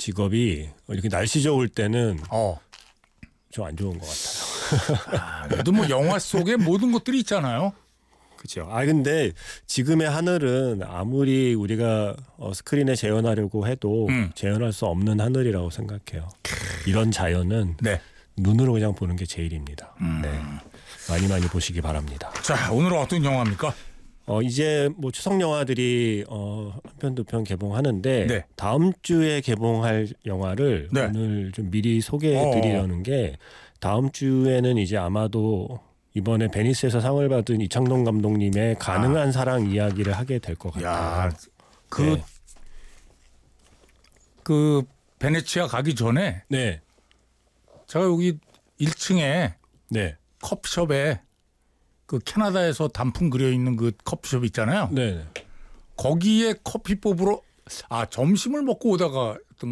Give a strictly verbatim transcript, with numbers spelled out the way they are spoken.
직업이 이렇게 날씨 좋을 때는 어. 좀 안 좋은 것 같아요. 아, 그래도 뭐 영화 속에 모든 것들이 있잖아요. 그렇죠. 아 근데 지금의 하늘은 아무리 우리가 어, 스크린에 재현하려고 해도 음. 재현할 수 없는 하늘이라고 생각해요. 이런 자연은 네. 눈으로 그냥 보는 게 제일입니다. 음. 네. 많이 많이 보시기 바랍니다. 자, 오늘은 어떤 영화입니까? 어 이제 뭐 추석 영화들이 어, 한 편 두 편 개봉하는데 네. 다음 주에 개봉할 영화를 네. 오늘 좀 미리 소개해드리려는 게 다음 주에는 이제 아마도 이번에 베니스에서 상을 받은 이창동 감독님의 가능한 아. 사랑 이야기를 하게 될 것 같아요. 야, 그, 네. 그 베네치아 가기 전에 네, 제가 여기 일 층에 네, 커피숍에 그 캐나다에서 단풍 그려 있는 그 커피숍 있잖아요. 네. 거기에 커피 뽑으러 아 점심을 먹고 오다가